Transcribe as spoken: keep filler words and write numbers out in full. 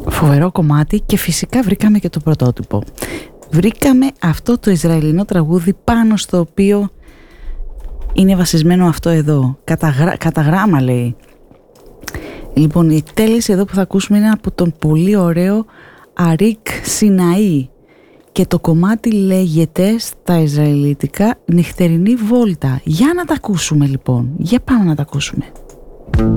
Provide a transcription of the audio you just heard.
Φοβερό κομμάτι και φυσικά βρήκαμε και το πρωτότυπο. Βρήκαμε αυτό το Ισραηλινό τραγούδι πάνω στο οποίο είναι βασισμένο αυτό εδώ. Κατά, γρα... κατά γράμμα λέει. Λοιπόν, η εκτέλεση εδώ που θα ακούσουμε είναι από τον πολύ ωραίο Αρίκ Σιναή και το κομμάτι λέγεται στα Ισραηλιτικά Νυχτερινή Βόλτα. Για να τα ακούσουμε λοιπόν. Για πάμε να τα ακούσουμε.